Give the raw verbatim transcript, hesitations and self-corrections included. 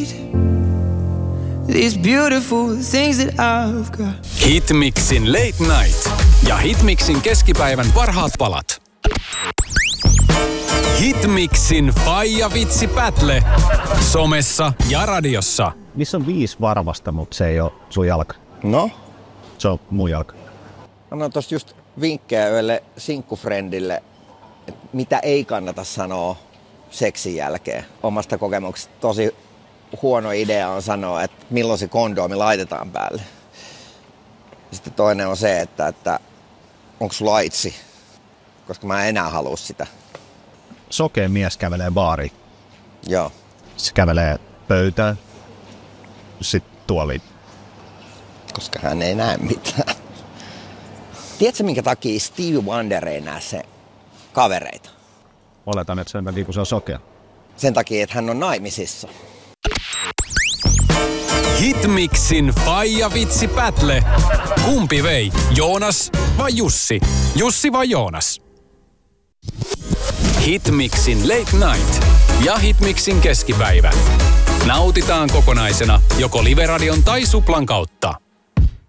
need these beautiful things that I've got. Hitmixin Late Night ja Hitmixin keskipäivän parhaat palat. Hitmixin Faija Vitsi Battle somessa ja radiossa. Missä on viisi varmasta, mutta se ei ole sun jalka? No? Se on mun jalka. Annan tosta just vinkkejä yhdelle sinkkufrendille, että mitä ei kannata sanoa seksin jälkeen. Omasta kokemuksesta tosi huono idea on sanoa, että milloin se kondoomi laitetaan päälle. Sitten toinen on se, että, että onko sulla aitsi, koska mä en enää halua sitä. Sokea mies kävelee baariin. Joo. Se kävelee pöytään, sitten tuoliin. Koska hän ei näe mitään. Tiedätkö, minkä takia Stevie Wonder ei näe se kavereita? Oletan, että sen takia, kun se on sokea. Sen takia, että hän on naimisissa. Hitmixin Faija Vitsi Battle. Kumpi vei? Joonas vai Jussi? Jussi vai Joonas? Hitmixin Late Night ja Hitmixin keskipäivä. Nautitaan kokonaisena joko Live-radion tai Suplan kautta.